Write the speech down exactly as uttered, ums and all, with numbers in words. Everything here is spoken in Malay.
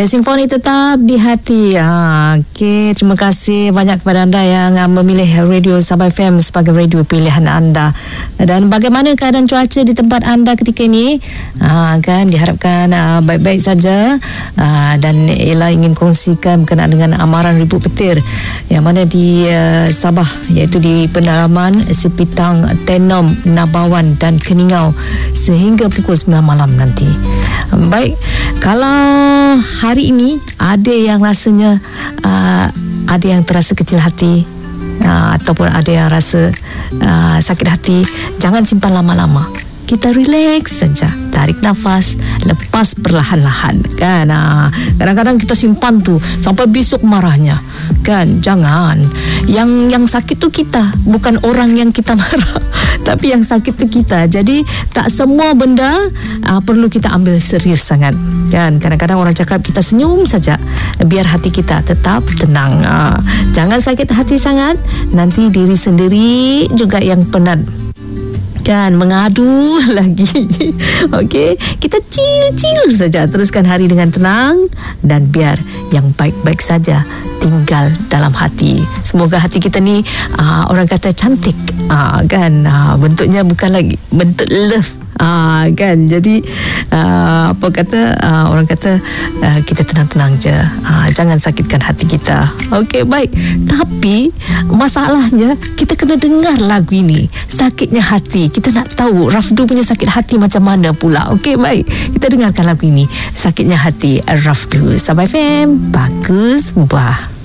Ya, simfoni tetap di hati. Ha, okey, terima kasih banyak kepada anda yang uh, memilih Radio Sabah F M sebagai radio pilihan anda. Dan bagaimana keadaan cuaca di tempat anda ketika ini? Ha, kan diharapkan uh, baik-baik saja. Uh, dan ialah ingin kongsikan berkenaan dengan amaran ribut petir yang mana di uh, Sabah, iaitu di pendalaman Sepitang, Tenom, Nabawan dan Keningau sehingga pukul sembilan malam nanti. Baik, kalau hari ini ada yang rasanya uh, ada yang terasa kecil hati, uh, ataupun ada yang rasa uh, sakit hati, jangan simpan lama-lama. Kita relax saja, tarik nafas, lepas perlahan-lahan, kan? Ha, kadang-kadang kita simpan tu sampai besok marahnya, kan? Jangan. Yang yang sakit tu kita, bukan orang yang kita marah, tapi yang sakit tu kita. Jadi tak semua benda uh, perlu kita ambil serius sangat, kan? Kadang-kadang orang cakap kita senyum saja, biar hati kita tetap tenang. Uh, jangan sakit hati sangat, nanti diri sendiri juga yang penat, kan, mengadu lagi. Okey, kita chill-chill saja, teruskan hari dengan tenang dan biar yang baik-baik saja tinggal dalam hati. Semoga hati kita ni uh, orang kata cantik, uh, kan, uh, bentuknya bukan lagi bentuk love. Ah, kan, jadi uh, apa kata uh, orang kata uh, kita tenang-tenang je, uh, jangan sakitkan hati kita. Okey, baik. Tapi masalahnya kita kena dengar lagu ini, sakitnya hati. Kita nak tahu Rafdu punya sakit hati macam mana pula. Okey, baik, kita dengarkan lagu ini, sakitnya hati Rafdu. Sabah F M, bagus bah.